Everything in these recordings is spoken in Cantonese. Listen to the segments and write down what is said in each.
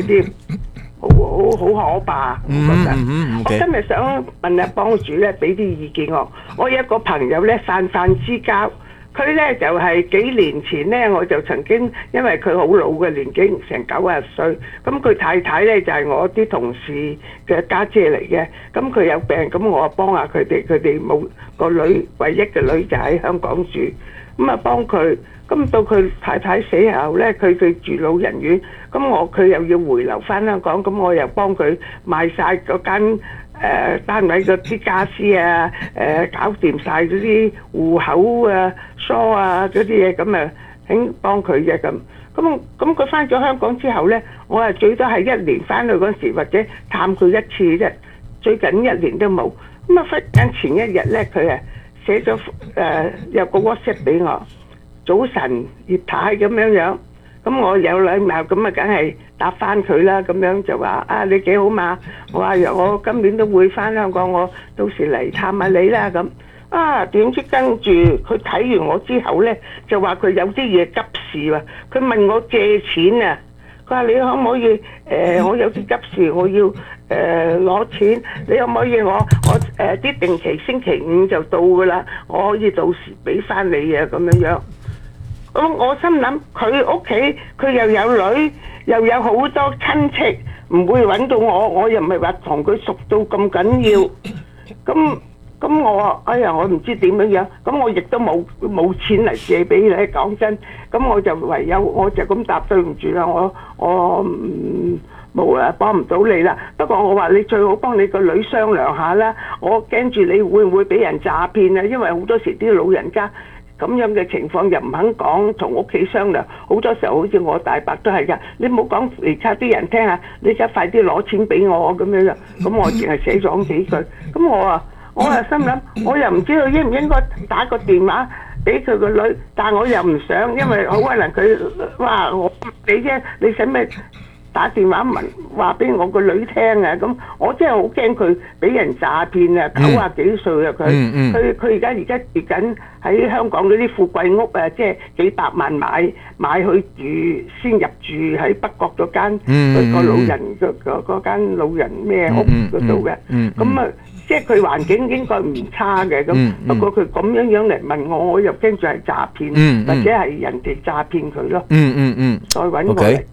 啲好可怕，我覺得。我今日想問下幫主咧，俾啲意見我。我有一個朋友咧，泛之交。佢咧就係幾年前咧，我就曾經因為佢好老嘅年紀，成90歲，咁佢太太咧就係我啲同事嘅家姐嚟嘅，咁佢有病，咁我幫下佢哋冇個女，唯一嘅女就喺香港住，咁啊幫佢，咁到佢太太死後咧，佢住老人院，咁佢又要回流翻香港，咁我又幫佢賣晒嗰間單位嗰啲家私啊，搞掂晒嗰啲戶口啊、疏啊嗰啲嘢，咁啊請幫佢嘅咁。咁佢翻咗香港之後咧，我係最多係1年翻去嗰時或者探佢一次啫，最近1年都冇。咁啊忽然前一日咧，佢啊寫咗有個 WhatsApp 俾我，早晨葉太咁樣。咁我有禮貌，咁啊梗係答翻佢啦。咁樣就話啊，你幾好嘛？我話我今年都會翻香港，我到時嚟探下你啦。咁啊，點知跟住佢睇完我之後呢，就話佢有啲嘢急事喎。佢問我借錢啊，佢話你可唔可以我有啲急事，我要攞錢，你可唔可以我啲定期星期5就到噶啦，我可以到時俾翻你啊咁樣。咁我心諗佢屋企佢又有女，又有好多親戚，唔會揾到我，我又唔係話同佢熟到咁緊要。咁我話哎呀，我唔知點樣，咁我亦都冇錢嚟借俾你，講真。咁我就唯有我就咁答，對唔住啦，我冇幫唔到你啦。不過我話你最好幫你個女商量下啦，我驚住你會唔會俾人詐騙啊？因為好多時啲老人家咁樣嘅情況又唔肯講，同屋企商量，好多時候好似我大伯都係㗎，你冇講嚟拆啲人聽下，你而家快啲攞錢俾我咁樣，咁我淨係寫咗幾句，咁我心諗，我又唔知道應唔應該打個電話俾佢個女，但我又唔想，因為好可能佢話我你啫，你使咩打電話問話俾我個女聽啊？咁我真係好驚佢俾人詐騙啊！90幾歲啊，佢而家住緊喺香港嗰啲富貴屋啊，即係幾百萬買去住，先入住喺北角嗰間嗰個老人嗰間老人咩屋嗰度嘅。咁啊，即係佢環境應該唔差嘅。咁不過佢咁樣嚟問我，我又驚住係詐騙，或者係人哋詐騙佢咯。再揾我嚟。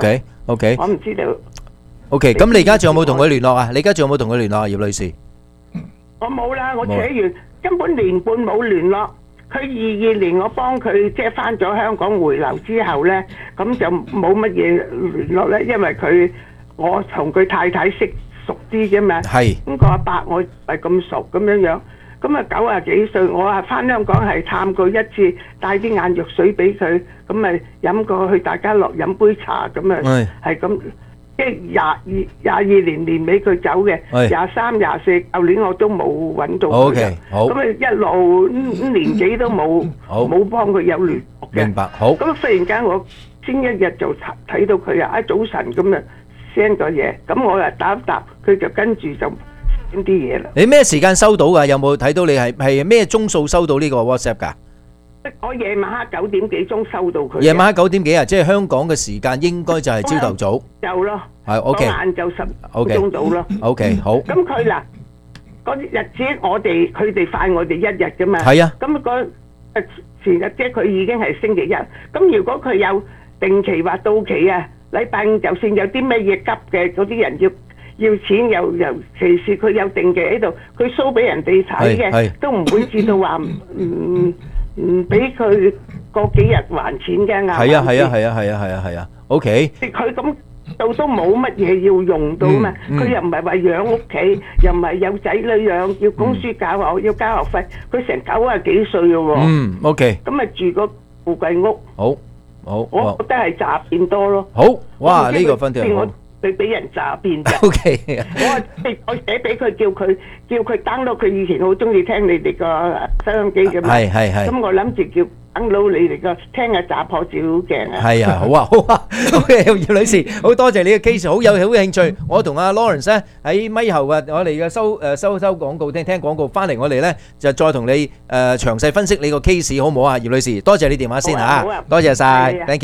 OK， 我唔知道。 OK，咁你而家仲有冇同佢聯絡啊？你而家仲有冇同佢聯絡啊，葉女士？ 我冇啦，我寫完根本年半冇聯絡。佢22年我幫佢即係翻咗香港回流之後咧，咁就冇乜嘢聯絡咧，因為我同佢太太熟啲啫嘛。係。咁個阿伯我唔係咁熟咁樣。咁啊90幾歲，我啊翻香港係探過一次，帶啲眼藥水俾佢，咁咪飲過去，大家落飲杯茶咁啊，係咁，即係22年年尾佢走嘅，23、24，舊年我都冇揾到佢。OK， 好。咁啊一路年幾都冇幫佢有聯絡嘅。明白，好。咁忽然間我先一日就睇到佢啊，早晨咁啊 send 咗嘢，咁我啊答一答，佢就跟住就。啲嘢啦，你咩時間收到噶？有冇睇到你係咩鐘數收到呢個 WhatsApp 噶？我夜晚黑9點幾鐘收到佢。夜晚黑9點幾啊？即係香港嘅時間應該就係朝頭早。有咯。係 OK。晏晝10鐘到咯。OK， 好。咁佢嗱嗰啲日子佢哋快我哋1日噶嘛。係啊。咁前日即係佢已經係星期一。咁如果佢有定期或到期啊，禮拜5就算有啲咩嘢急嘅嗰啲人要錢，尤其是佢有定期喺度，佢 show 俾人哋睇嘅，都唔會至到話唔俾佢過幾日還錢嘅。係啊 OK。佢咁到都冇乜嘢要用到嘛，佢又唔係話養屋企，又唔係有仔女養，要供書教學，要交學費，佢成90幾歲咯喎。OK。咁咪住個富貴屋。好，我覺得係詐騙多咯。好，哇！呢個分條好。佢俾人詐騙啫。OK， 我寫俾佢，叫佢 download， 佢以前好中意聽你哋個收音機嘅嘛。係。咁我諗住叫 download 你哋個聽下炸破照鏡啊。係啊，好啊。OK， 葉女士，好多謝你嘅 case， 好興趣。我同阿 Lawrence 咧喺咪後啊，我哋嘅收廣告，聽廣告翻嚟，我哋咧就再同你詳細分析你個 case， 好唔好啊？葉女士，多謝你電話先嚇，多謝晒，thank you。